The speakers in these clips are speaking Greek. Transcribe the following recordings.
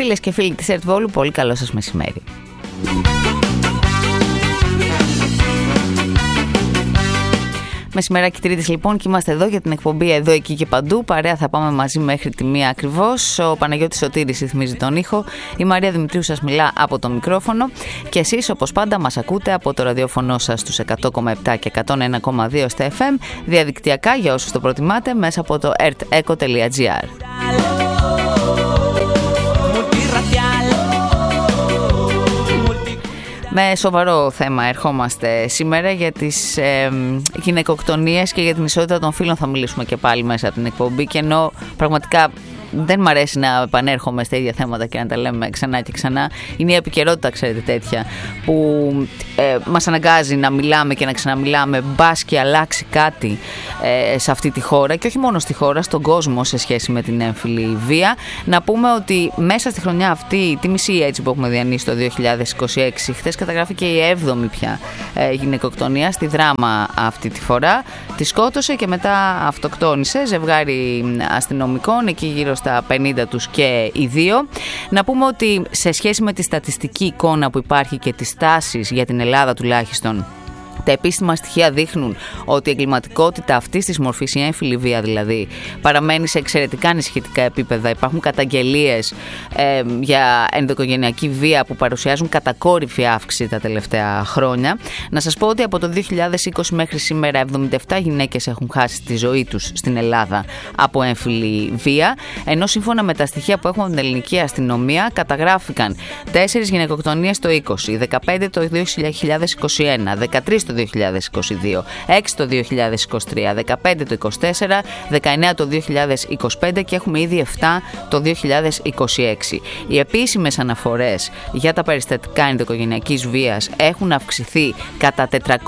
Φίλες και φίλοι της ΕΡΤ Βόλου, πολύ καλό σας μεσημέρι. Μεσημεράκι Τρίτης λοιπόν, και είμαστε εδώ για την εκπομπή Εδώ, Εκεί και Παντού. Παρέα θα πάμε μαζί μέχρι τη 1 ακριβώς. Ο Παναγιώτης Σωτήρης ρυθμίζει τον ήχο. Η Μαρία Δημητρίου σας μιλά από το μικρόφωνο. Και εσείς, όπως πάντα, μας ακούτε από το ραδιόφωνο σας στους 100,7 και 101,2 στα FM. Διαδικτυακά, για όσους το προτιμάτε, μέσα από το erteco.gr. Με σοβαρό θέμα ερχόμαστε σήμερα, για τις γυναικοκτονίες και για την ισότητα των φύλων θα μιλήσουμε και πάλι μέσα από την εκπομπή, και ενώ πραγματικά δεν μ' αρέσει να επανέρχομαι στα ίδια θέματα και να τα λέμε ξανά και ξανά. Είναι η επικαιρότητα, ξέρετε, τέτοια που μας αναγκάζει να μιλάμε και να ξαναμιλάμε, μπας και αλλάξει κάτι σε αυτή τη χώρα, και όχι μόνο στη χώρα, στον κόσμο, σε σχέση με την έμφυλη βία. Να πούμε ότι μέσα στη χρονιά αυτή, τη μισή έτσι που έχουμε διανύσει το 2026, χθες καταγράφηκε η 7η πια γυναικοκτονία στη Δράμα αυτή τη φορά. Τη σκότωσε και μετά αυτοκτόνησε ζευγάρι αστυνομικών, εκεί γύρω στα 50 τους και οι δύο. Να πούμε ότι σε σχέση με τη στατιστική εικόνα που υπάρχει και τις τάσεις για την Ελλάδα τουλάχιστον, τα επίσημα στοιχεία δείχνουν ότι η εγκληματικότητα αυτής της μορφής, η έμφυλη βία δηλαδή, παραμένει σε εξαιρετικά ανησυχητικά επίπεδα. Υπάρχουν καταγγελίες για ενδοοικογενειακή βία που παρουσιάζουν κατακόρυφη αύξηση τα τελευταία χρόνια. Να σας πω ότι από το 2020 μέχρι σήμερα 77 γυναίκες έχουν χάσει τη ζωή τους στην Ελλάδα από έμφυλη βία, ενώ σύμφωνα με τα στοιχεία που έχουμε από την ελληνική αστυνομία καταγράφηκαν 4 γυναικοκτονίες το 20, 15 το 2021, 13 το 2022, 6 το 2023, 15 το 2024, 19 το 2025 και έχουμε ήδη 7 το 2026. Οι επίσημες αναφορές για τα περιστατικά ενδοοικογενειακής βίας έχουν αυξηθεί κατά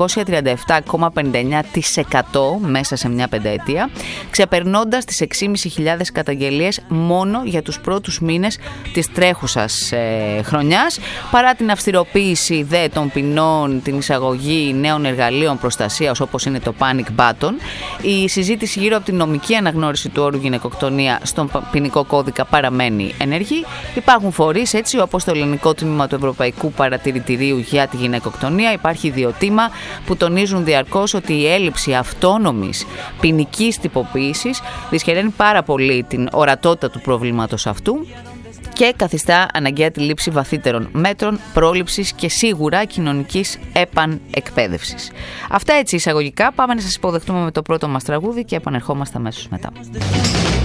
437,59% μέσα σε μια πενταετία, ξεπερνώντας τις 6.500 καταγγελίες μόνο για τους πρώτους μήνες της τρέχουσας χρονιάς, παρά την αυστηροποίηση δε των ποινών, την εισαγωγή νέων εργαλείων προστασίας όπως είναι το panic button. Η συζήτηση γύρω από την νομική αναγνώριση του όρου γυναικοκτονία στον ποινικό κώδικα παραμένει ενεργή. Υπάρχουν φορείς έτσι όπως το Ελληνικό Τμήμα του Ευρωπαϊκού Παρατηρητηρίου για τη Γυναικοκτονία. Υπάρχει ιδιωτήμα που τονίζουν διαρκώς ότι η έλλειψη αυτόνομης ποινικής τυποποίησης δυσχεραίνει πάρα πολύ την ορατότητα του προβλήματος αυτού και καθιστά αναγκαία τη λήψη βαθύτερων μέτρων πρόληψης και σίγουρα κοινωνικής επανεκπαίδευσης. Αυτά έτσι εισαγωγικά. Πάμε να σας υποδεχτούμε με το πρώτο μας τραγούδι και επανερχόμαστε αμέσως μετά.